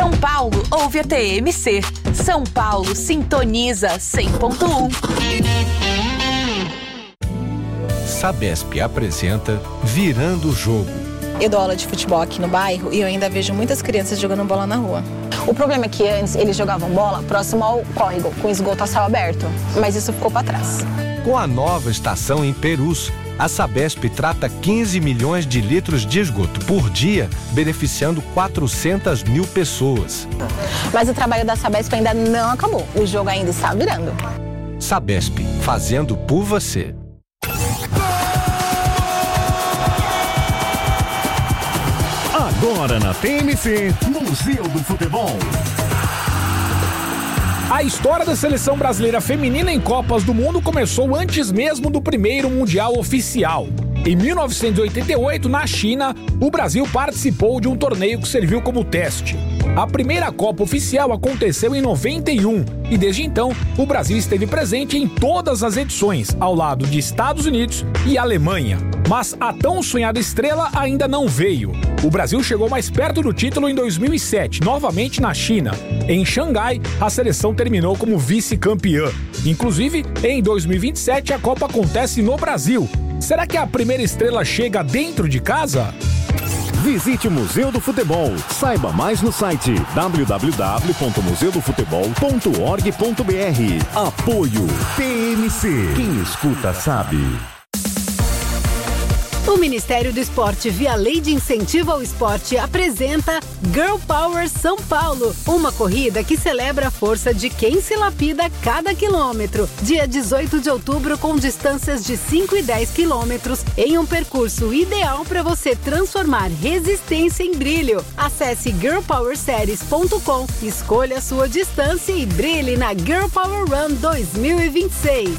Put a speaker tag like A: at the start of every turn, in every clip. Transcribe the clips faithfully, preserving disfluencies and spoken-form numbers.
A: São Paulo ouve a T M C. São Paulo sintoniza cem ponto um.
B: Sabesp apresenta Virando o Jogo.
C: Eu dou aula de futebol aqui no bairro e eu ainda vejo muitas crianças jogando bola na rua.
D: O problema é que antes eles jogavam bola próximo ao córrego, com esgoto a céu aberto, mas isso ficou para trás.
B: Com a nova estação em Perus, a Sabesp trata quinze milhões de litros de esgoto por dia, beneficiando quatrocentas mil pessoas.
D: Mas o trabalho da Sabesp ainda não acabou, o jogo ainda está virando.
B: Sabesp, fazendo por você.
E: Agora na T M C, Museu do Futebol.
F: A história da seleção brasileira feminina em Copas do Mundo começou antes mesmo do primeiro Mundial oficial. Em mil novecentos e oitenta e oito, na China, o Brasil participou de um torneio que serviu como teste. A primeira Copa oficial aconteceu em noventa e um e desde então o Brasil esteve presente em todas as edições, ao lado de Estados Unidos e Alemanha. Mas a tão sonhada estrela ainda não veio. O Brasil chegou mais perto do título em dois mil e sete, novamente na China. Em Xangai, a seleção terminou como vice-campeã. Inclusive, em dois mil e vinte e sete, a Copa acontece no Brasil. Será que a primeira estrela chega dentro de casa?
E: Visite o Museu do Futebol. Saiba mais no site w w w ponto museu do futebol ponto org ponto b r. Apoio T M C. Quem escuta sabe.
G: O Ministério do Esporte, via Lei de Incentivo ao Esporte, apresenta Girl Power São Paulo, uma corrida que celebra a força de quem se lapida cada quilômetro. Dia dezoito de outubro, com distâncias de cinco e dez quilômetros, em um percurso ideal para você transformar resistência em brilho. Acesse girl power series ponto com, escolha a sua distância e brilhe na Girl Power Run dois mil e vinte e seis.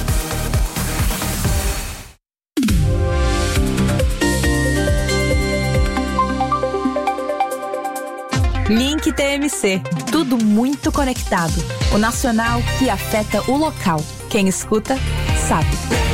A: Link T M C, tudo muito conectado. O nacional que afeta o local. Quem escuta, sabe.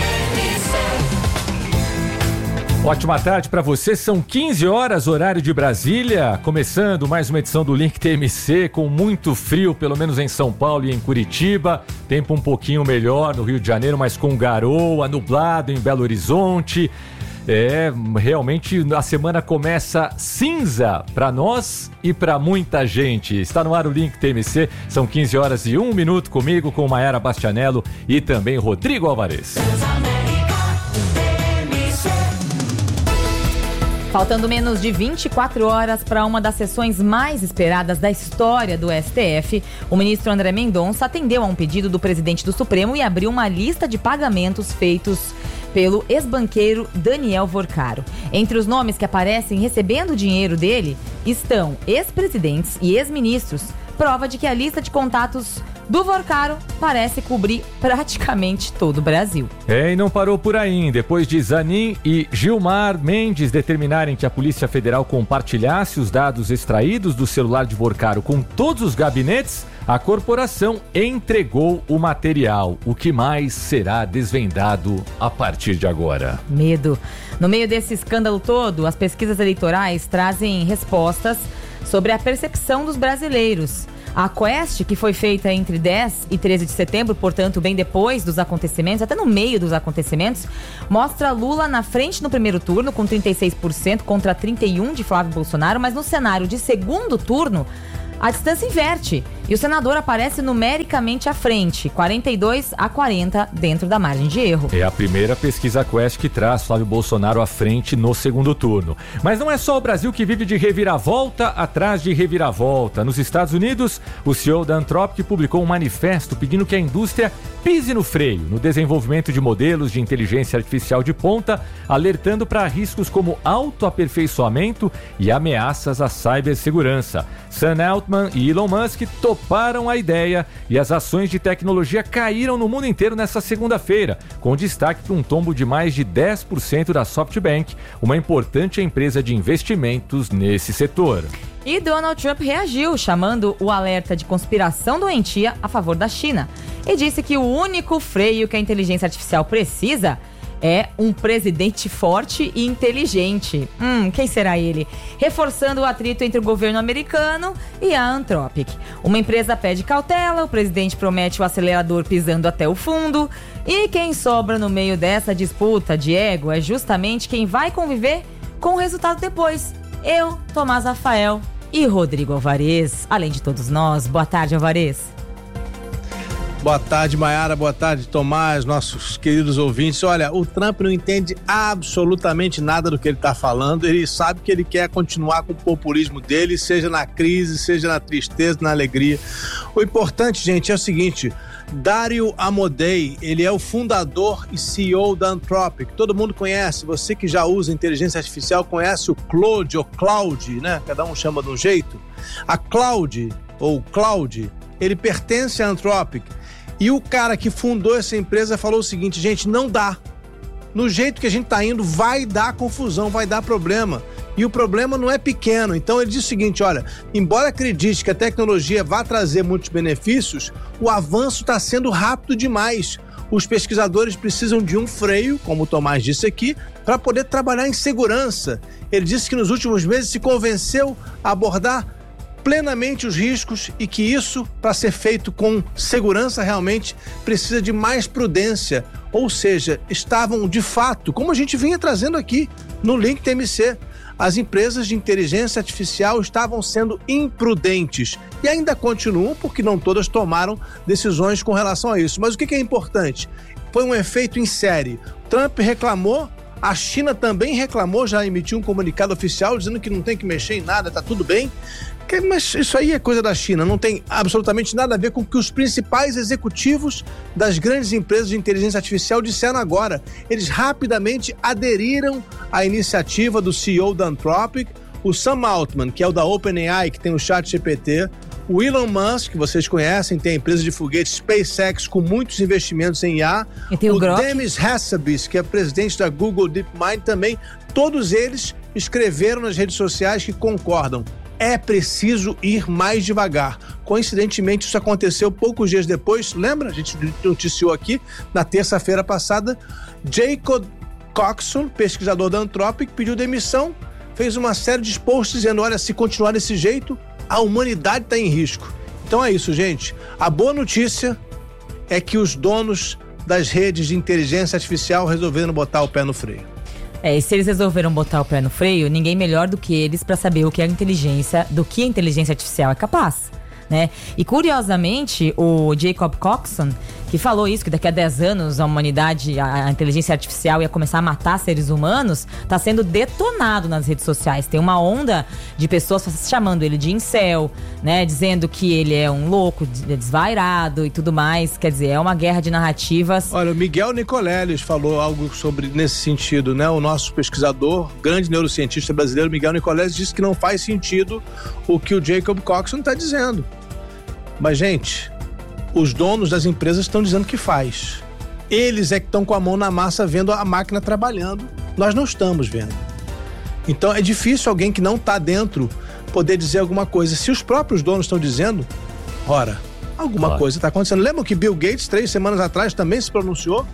H: Ótima tarde para você, são quinze horas, horário de Brasília, começando mais uma edição do Link T M C, com muito frio, pelo menos em São Paulo e em Curitiba, tempo um pouquinho melhor no Rio de Janeiro, mas com garoa, nublado em Belo Horizonte. É, realmente a semana começa cinza para nós e para muita gente. Está no ar o Link T M C, são quinze horas e um minuto comigo, com Maiara Bastianello e também Rodrigo Alvarez.
I: Faltando menos de vinte e quatro horas para uma das sessões mais esperadas da história do S T F, o ministro André Mendonça atendeu a um pedido do presidente do Supremo e abriu uma lista de pagamentos feitos pelo ex-banqueiro Daniel Vorcaro. Entre os nomes que aparecem recebendo o dinheiro dele estão ex-presidentes e ex-ministros, prova de que a lista de contatos do Vorcaro parece cobrir praticamente todo o Brasil.
H: É, e não parou por aí. Depois de Zanin e Gilmar Mendes determinarem que a Polícia Federal compartilhasse os dados extraídos do celular de Vorcaro com todos os gabinetes, a corporação entregou o material. O que mais será desvendado a partir de agora?
I: Medo. No meio desse escândalo todo, as pesquisas eleitorais trazem respostas sobre a percepção dos brasileiros. A Quest, que foi feita entre dez e treze de setembro, portanto, bem depois dos acontecimentos, até no meio dos acontecimentos, mostra Lula na frente no primeiro turno, com trinta e seis por cento contra trinta e um por cento de Flávio Bolsonaro, mas no cenário de segundo turno, a distância inverte e o senador aparece numericamente à frente, quarenta e dois a quarenta dentro da margem de erro.
H: É a primeira pesquisa Quest que traz Flávio Bolsonaro à frente no segundo turno. Mas não é só o Brasil que vive de reviravolta atrás de reviravolta. Nos Estados Unidos, o C E O da Anthropic publicou um manifesto pedindo que a indústria pise no freio no desenvolvimento de modelos de inteligência artificial de ponta, alertando para riscos como autoaperfeiçoamento e ameaças à cibersegurança. Sam Altman e Elon Musk toparam a ideia e as ações de tecnologia caíram no mundo inteiro nesta segunda-feira, com destaque para um tombo de mais de dez por cento da SoftBank, uma importante empresa de investimentos nesse setor.
I: E Donald Trump reagiu, chamando o alerta de conspiração doentia a favor da China, e disse que o único freio que a inteligência artificial precisa é um presidente forte e inteligente. Hum, quem será ele? Reforçando o atrito entre o governo americano e a Anthropic. Uma empresa pede cautela, o presidente promete o acelerador pisando até o fundo. E quem sobra no meio dessa disputa de ego é justamente quem vai conviver com o resultado depois. Eu, Tomás Rafael e Rodrigo Alvarez, além de todos nós. Boa tarde, Alvarez.
J: Boa tarde, Maiara. Boa tarde, Tomás, nossos queridos ouvintes. Olha, o Trump não entende absolutamente nada do que ele está falando. Ele sabe que ele quer continuar com o populismo dele, seja na crise, seja na tristeza, na alegria. O importante, gente, é o seguinte: Dario Amodei, ele é o fundador e C E O da Anthropic. Todo mundo conhece, você que já usa inteligência artificial conhece o Claude ou Claude, né? Cada um chama de um jeito. A Claude, ou Claude, ele pertence à Anthropic. E o cara que fundou essa empresa falou o seguinte: gente, não dá. No jeito que a gente tá indo, vai dar confusão, vai dar problema. E o problema não é pequeno. Então ele diz o seguinte: olha, embora acredite que a tecnologia vá trazer muitos benefícios, o avanço está sendo rápido demais. Os pesquisadores precisam de um freio, como o Tomás disse aqui, para poder trabalhar em segurança. Ele disse que nos últimos meses se convenceu a abordar plenamente os riscos e que isso, para ser feito com segurança realmente, precisa de mais prudência. Ou seja, estavam de fato, como a gente vinha trazendo aqui no Link T M C, as empresas de inteligência artificial estavam sendo imprudentes e ainda continuam, porque não todas tomaram decisões com relação a isso. Mas o que é importante? Foi um efeito em série. Trump reclamou, a China também reclamou, já emitiu um comunicado oficial dizendo que não tem que mexer em nada, tá tudo bem. Mas isso aí é coisa da China, não tem absolutamente nada a ver com o que os principais executivos das grandes empresas de inteligência artificial disseram agora. Eles rapidamente aderiram à iniciativa do C E O da Anthropic, o Sam Altman, que é o da OpenAI, que tem o ChatGPT, o Elon Musk, que vocês conhecem, tem a empresa de foguetes SpaceX com muitos investimentos em I A,
I: e tem o,
J: o Demis Hassabis, que é presidente da Google DeepMind também. Todos eles escreveram nas redes sociais que concordam. É preciso ir mais devagar. Coincidentemente, isso aconteceu poucos dias depois. Lembra? A gente noticiou aqui na terça-feira passada. Jacob Coxon, pesquisador da Anthropic, pediu demissão, fez uma série de posts dizendo: olha, se continuar desse jeito, a humanidade está em risco. Então é isso, gente. A boa notícia é que os donos das redes de inteligência artificial resolveram botar o pé no freio.
I: É, e se eles resolveram botar o pé no freio, ninguém melhor do que eles para saber o que a inteligência, do que a inteligência artificial é capaz, né? E curiosamente, o Jacob Coxon, que falou isso, que daqui a dez anos a humanidade, a, a inteligência artificial ia começar a matar seres humanos, tá sendo detonado nas redes sociais. Tem uma onda de pessoas chamando ele de incel, né? Dizendo que ele é um louco, desvairado e tudo mais. Quer dizer, é uma guerra de narrativas.
J: Olha, o Miguel Nicoleles falou algo sobre nesse sentido, né? O nosso pesquisador, grande neurocientista brasileiro, Miguel Nicoleles, disse que não faz sentido o que o Jacob Coxon está dizendo. Mas, gente, os donos das empresas estão dizendo que faz. Eles é que estão com a mão na massa vendo a máquina trabalhando. Nós não estamos vendo. Então é difícil alguém que não está dentro poder dizer alguma coisa. Se os próprios donos estão dizendo, ora, alguma claro. coisa está acontecendo. Lembram que Bill Gates, três semanas atrás, também se pronunciou?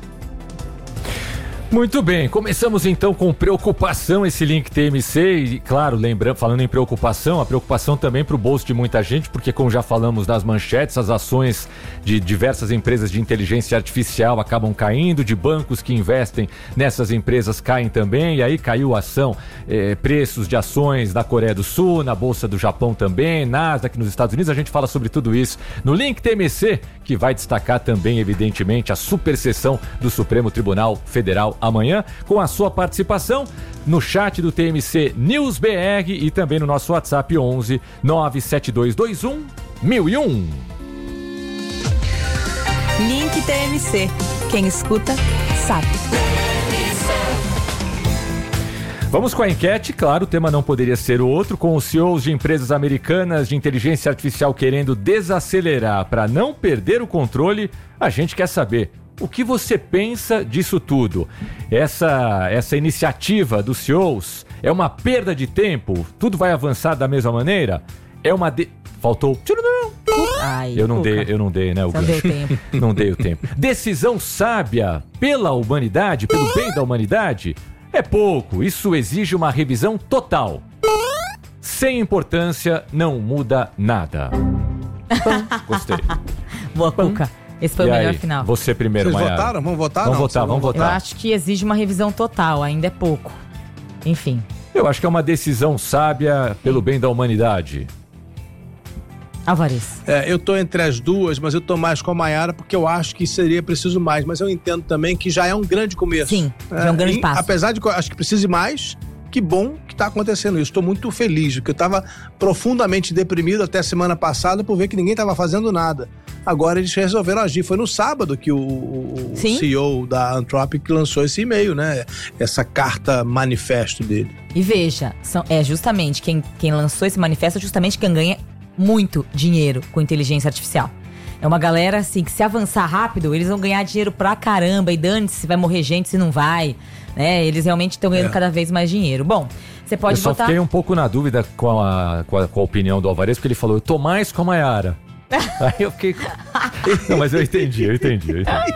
H: Muito bem, começamos então com preocupação esse Link T M C e, claro, lembrando, falando em preocupação, a preocupação também para o bolso de muita gente, porque como já falamos nas manchetes, as ações de diversas empresas de inteligência artificial acabam caindo, de bancos que investem nessas empresas caem também, e aí caiu a ação, eh, preços de ações da Coreia do Sul, na Bolsa do Japão também, Nasdaq nos Estados Unidos, a gente fala sobre tudo isso no Link T M C, que vai destacar também, evidentemente, a super sessão do Supremo Tribunal Federal amanhã, com a sua participação no chat do T M C News B R e também no nosso WhatsApp onze nove sete dois dois um mil e um.
A: Link T M C. Quem escuta, sabe.
H: Vamos com a enquete, claro, o tema não poderia ser o outro, com os C E Os de empresas americanas de inteligência artificial querendo desacelerar para não perder o controle. A gente quer saber o que você pensa disso tudo. Essa, essa iniciativa dos C E Os é uma perda de tempo? Tudo vai avançar da mesma maneira? É uma... De... Faltou...
I: Ai,
H: eu não
I: Cuca.
H: dei, eu não dei, né? O
I: Não deu tempo.
H: Não dei o tempo. Decisão sábia pela humanidade, pelo bem da humanidade, é pouco. Isso exige uma revisão total. Sem importância, não muda nada. Gostei.
I: Boa, Cuca. Esse foi
H: E
I: o melhor
H: aí,
I: final.
H: você primeiro,
J: Vocês
H: Maiara.
J: votaram? Vamos votar?
H: Vamos
J: não?
H: votar, vamos
I: Eu
H: votar.
I: acho que exige uma revisão total, ainda é pouco. Enfim.
H: Eu acho que é uma decisão sábia pelo bem da humanidade.
I: Alvarez.
J: É, eu tô entre as duas, mas eu tô mais com a Maiara porque eu acho que seria preciso mais. Mas eu entendo também que já é um grande começo.
I: Sim, já é um grande
J: e,
I: passo.
J: Apesar de que eu acho que precise mais, que bom que tá acontecendo isso. Estou muito feliz, porque eu tava profundamente deprimido até a semana passada por ver que ninguém tava fazendo nada. Agora eles resolveram agir. Foi no sábado que o, o C E O da Anthropic lançou esse e-mail, né? Essa carta manifesto dele.
I: E veja, são, é justamente quem, quem lançou esse manifesto é justamente quem ganha muito dinheiro com inteligência artificial. É uma galera, assim, que se avançar rápido, eles vão ganhar dinheiro pra caramba. E dane-se se vai morrer gente, se não vai. Né? Eles realmente estão ganhando é. cada vez mais dinheiro. Bom, você pode
H: eu só
I: votar...
H: fiquei um pouco na dúvida com a, com a, com a opinião do Alvarez, porque ele falou, eu tô mais com a Maiara. Aí eu fiquei... Não, mas eu entendi, eu entendi. Eu entendi.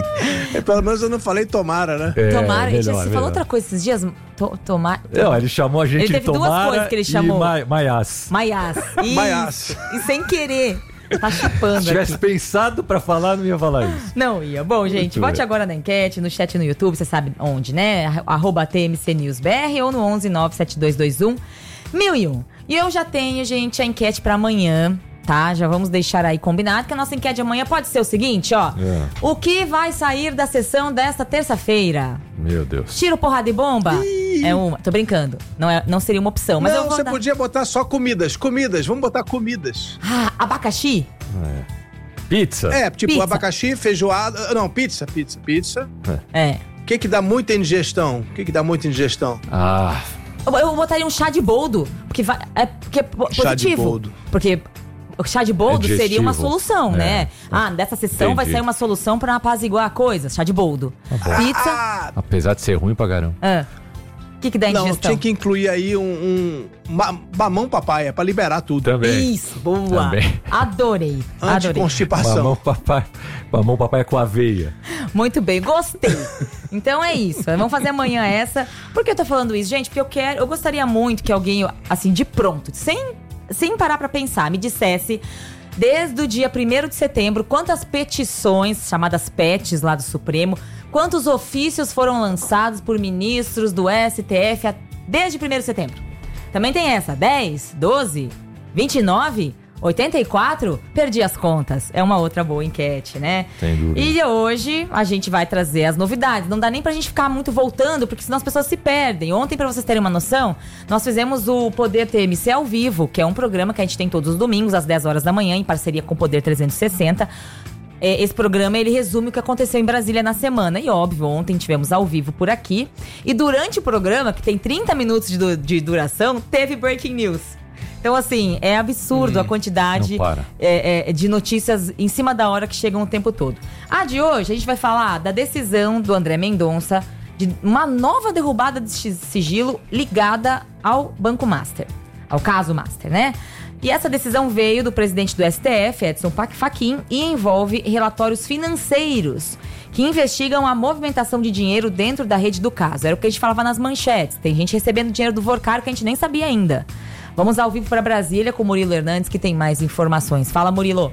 J: É, pelo menos eu não falei tomara, né?
H: É,
I: tomara.
H: melhor,
I: Você
H: melhor.
I: falou outra coisa esses dias? To, tomar...
H: Não, ele chamou a gente
I: ele
H: de
I: teve
H: tomara
I: duas coisas que ele chamou.
H: e ma, Maiás.
I: Maiás. Isso.
J: Maiás.
I: E sem querer. Tá chupando.
H: Se tivesse
I: aqui.
H: pensado pra falar, não ia falar isso.
I: Não ia. Bom, gente,
H: Muito
I: vote
H: bem.
I: agora na enquete, no chat no YouTube, você sabe onde, né? Arroba T M C News B R ou no onze nove sete dois dois um mil e um. E eu já tenho, gente, a enquete pra amanhã, tá? Já vamos deixar aí combinado que a nossa enquete de amanhã pode ser o seguinte, ó.
H: É.
I: O que vai sair da sessão desta terça-feira?
H: Meu Deus.
I: Tiro, porrada e bomba? É uma. Tô brincando. Não, é, não seria uma opção, mas
J: não,
I: eu vou
J: você
I: dar...
J: podia botar só comidas. Comidas, vamos botar comidas.
I: Ah, abacaxi?
H: É. Pizza.
J: É, tipo
I: Pizza.
J: abacaxi, feijoada... Não, pizza, pizza, pizza.
I: É.
J: O que que dá muita indigestão? O que que dá muita indigestão?
H: Ah...
I: Eu, eu botaria um chá de boldo, porque vai, é porque é po-
J: Chá de
I: positivo.
J: boldo.
I: Porque o chá de boldo
H: É
I: seria uma
H: digestivo.
I: solução,
H: É.
I: né? Ah, dessa sessão
H: Entendi.
I: vai sair uma solução pra apaziguar a coisa. Chá de boldo. Pizza.
J: Ah,
H: Apesar de ser ruim pra caramba.
I: Ah. O que que dá
J: não,
I: indigestão?
J: tinha que incluir aí um, um ma- mamão papaya pra liberar tudo.
H: Também.
I: Isso, boa.
H: Também.
I: Adorei. Adorei.
J: Anticonstipação.
H: Mamão papai, mamão papai com aveia.
I: Muito bem, gostei. Então é isso. Vamos fazer amanhã essa. Por que eu tô falando isso, gente? Porque eu quero, eu gostaria muito que alguém, assim, de pronto, sem, sem parar pra pensar, me dissesse, desde o dia primeiro de setembro, quantas petições, chamadas P E Ts lá do Supremo, quantos ofícios foram lançados por ministros do S T F a- desde primeiro de setembro. Também tem essa, dez, doze, vinte e nove, oitenta e quatro, perdi as contas. É uma outra boa enquete, né?
H: Sem dúvida.
I: E hoje a gente vai trazer as novidades. Não dá nem pra gente ficar muito voltando, porque senão as pessoas se perdem. Ontem, pra vocês terem uma noção, nós fizemos o Poder T M C ao vivo, que é um programa que a gente tem todos os domingos, às dez horas da manhã, em parceria com o Poder trezentos e sessenta. É, esse programa, ele resume o que aconteceu em Brasília na semana. E óbvio, ontem tivemos ao vivo por aqui. E durante o programa, que tem trinta minutos de, du- de duração, teve Breaking News. Então, assim, é absurdo
H: Hum,
I: a quantidade
H: não para.
I: é, é, de notícias em cima da hora que chegam o tempo todo. A de hoje, a gente vai falar da decisão do André Mendonça de uma nova derrubada de si- sigilo ligada ao Banco Master, ao caso Master, né? E essa decisão veio do presidente do S T F, Edson Fachin, e envolve relatórios financeiros que investigam a movimentação de dinheiro dentro da rede do caso. Era o que a gente falava nas manchetes. Tem gente recebendo dinheiro do Vorcar que a gente nem sabia ainda. Vamos ao vivo para Brasília com o Murilo Hernandes, que tem mais informações. Fala, Murilo.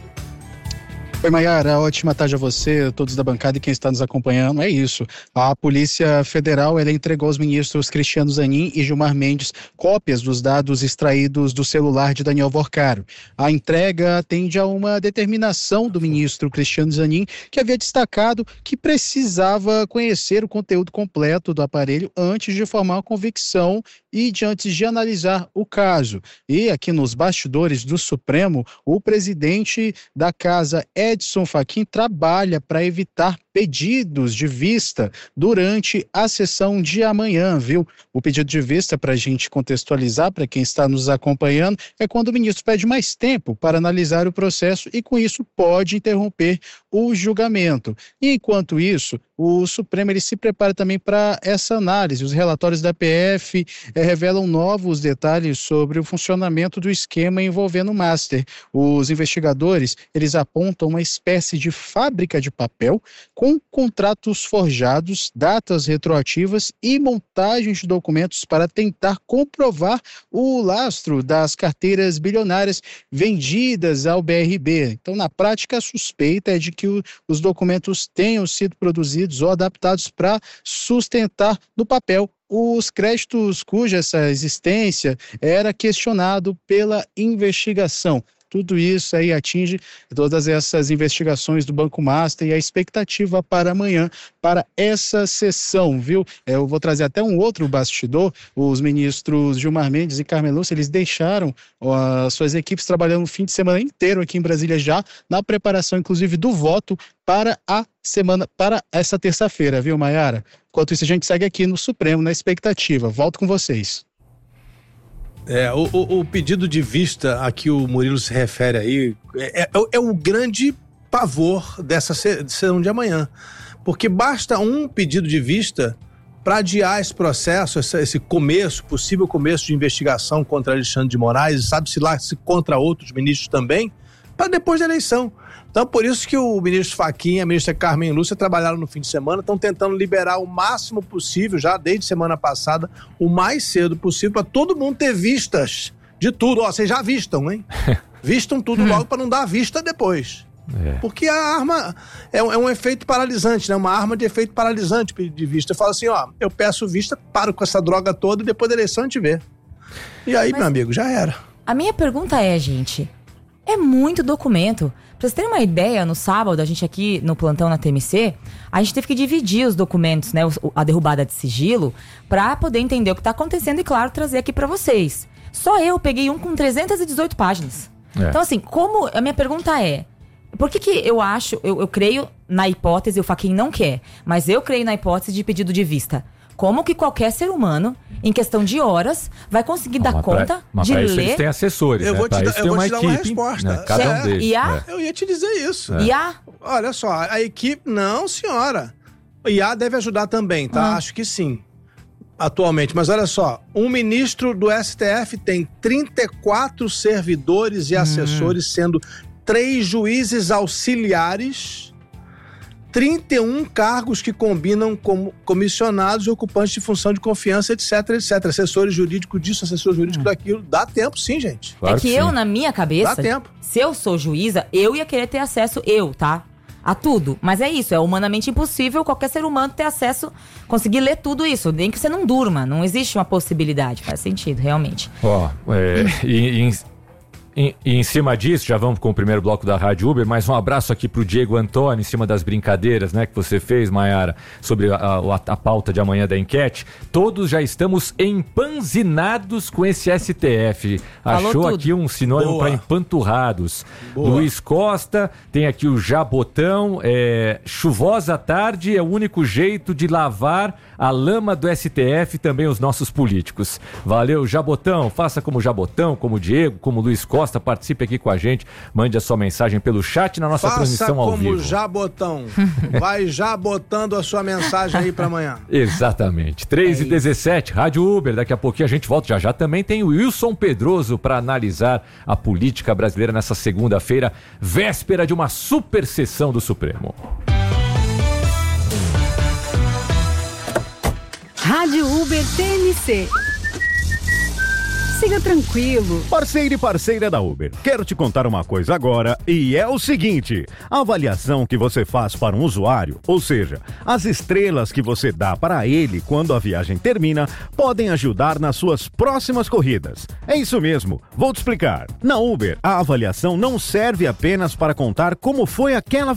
K: Oi, Maiara, ótima tarde a você, todos da bancada e quem está nos acompanhando. É isso, a Polícia Federal ela entregou aos ministros Cristiano Zanin e Gilmar Mendes cópias dos dados extraídos do celular de Daniel Vorcaro. A entrega atende a uma determinação do ministro Cristiano Zanin, que havia destacado que precisava conhecer o conteúdo completo do aparelho antes de formar uma convicção e de antes de analisar o caso. E aqui nos bastidores do Supremo, o presidente da casa, Edson Fachin, trabalha para evitar pedidos de vista durante a sessão de amanhã, viu? O pedido de vista, para a gente contextualizar, para quem está nos acompanhando, é quando o ministro pede mais tempo para analisar o processo e, com isso, pode interromper o julgamento. E, enquanto isso, o Supremo ele se prepara também para essa análise. Os relatórios da P F eh, revelam novos detalhes sobre o funcionamento do esquema envolvendo o Master. Os investigadores eles apontam uma espécie de fábrica de papel com contratos forjados, datas retroativas e montagem de documentos para tentar comprovar o lastro das carteiras bilionárias vendidas ao B R B. Então, na prática, a suspeita é de que o, os documentos tenham sido produzidos ou adaptados para sustentar no papel os créditos cuja essa existência era questionado pela investigação. Tudo isso aí atinge todas essas investigações do Banco Master e a expectativa para amanhã, para essa sessão, viu? Eu vou trazer até um outro bastidor. Os ministros Gilmar Mendes e Carmen Lúcia, eles deixaram ó, as suas equipes trabalhando o fim de semana inteiro aqui em Brasília já, na preparação, inclusive, do voto para a semana, para essa terça-feira, viu, Maiara? Enquanto isso, a gente segue aqui no Supremo, na expectativa. Volto com vocês.
J: É, o, o, o pedido de vista a que o Murilo se refere aí é, é, é o grande pavor dessa sessão de amanhã. Porque basta um pedido de vista para adiar esse processo, esse, esse começo, possível começo de investigação contra Alexandre de Moraes, sabe-se lá se contra outros ministros também, para depois da eleição. Então, por isso que o ministro Fachin e a ministra Carmen Lúcia trabalharam no fim de semana, estão tentando liberar o máximo possível, já desde semana passada, o mais cedo possível, para todo mundo ter vistas de tudo. Ó, vocês já vistam, hein? Vistam tudo logo para não dar vista depois. É. Porque a arma é um, é um efeito paralisante, né? Uma arma de efeito paralisante de vista. Eu falo assim, ó, eu peço vista, paro com essa droga toda e depois da eleição a gente vê. E aí, Mas, meu amigo, já era.
I: A minha pergunta é, gente, é muito documento. Pra vocês terem uma ideia, no sábado, a gente aqui no plantão na T M C, a gente teve que dividir os documentos, né, a derrubada de sigilo, pra poder entender o que tá acontecendo e, claro, trazer aqui pra vocês. Só eu peguei um com trezentas e dezoito páginas. É. Então, assim, como... A minha pergunta é, por que que eu acho, eu, eu creio na hipótese, o Fachin não quer, mas eu creio na hipótese de pedido de vista. Como que qualquer ser humano, em questão de horas, vai conseguir não, dar conta pra, mas de
H: pra
I: ler...
H: Isso eles têm assessores,
J: eu
H: né?
J: vou te,
H: pra
J: da, eu vou te dar
H: equipe,
J: uma resposta.
H: Né? Cada um deles.
I: I A?
J: É. Eu ia te dizer isso.
I: É. I A?
J: Olha só, a equipe... Não, senhora. O I A deve ajudar também, tá? Ah. Acho que sim. Atualmente. Mas olha só, um ministro do S T F tem trinta e quatro servidores e hum. assessores, sendo três juízes auxiliares... trinta e um cargos que combinam como comissionados e ocupantes de função de confiança, etc, etcétera. Assessores jurídicos disso, assessor jurídico hum. daquilo. Dá tempo sim, gente.
I: Claro é que, que eu, na minha cabeça,
J: dá tempo.
I: Se eu sou juíza, eu ia querer ter acesso, eu, tá? A tudo. Mas é isso, é humanamente impossível qualquer ser humano ter acesso, conseguir ler tudo isso. Nem que você não durma, não existe uma possibilidade. Faz sentido, realmente.
H: Ó, oh, é, e... e... E, e em cima disso, já vamos com o primeiro bloco da Rádio Uber, mas um abraço aqui pro Diego Antônio, em cima das brincadeiras, né, que você fez, Maiara, sobre a, a, a pauta de amanhã da enquete. Todos já estamos empanzinados com esse S T F. Falou Achou tudo. Aqui um sinônimo para empanturrados. Boa. Luiz Costa, tem aqui o Jabotão, é, chuvosa tarde é o único jeito de lavar a lama do S T F e também os nossos políticos. Valeu, Jabotão, faça como Jabotão, como o Diego, como o Luiz Costa, participe aqui com a gente, mande a sua mensagem pelo chat na nossa
J: Faça
H: transmissão ao vivo.
J: Faça como Jabotão, vai já botando a sua mensagem aí para amanhã.
H: Exatamente, três e dezessete, Rádio Uber, daqui a pouquinho a gente volta, já já também tem o Wilson Pedroso para analisar a política brasileira nessa segunda-feira, véspera de uma super sessão do Supremo.
G: Rádio Uber T M C. Siga tranquilo.
E: Parceiro e parceira da Uber, quero te contar uma coisa agora e é o seguinte: a avaliação que você faz para um usuário, ou seja, as estrelas que você dá para ele quando a viagem termina, podem ajudar nas suas próximas corridas. É isso mesmo, vou te explicar. Na Uber, a avaliação não serve apenas para contar como foi aquela